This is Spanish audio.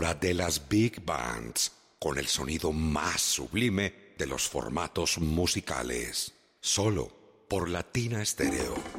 hora de las big bands, con el sonido más sublime de los formatos musicales. Solo por Latina Stereo.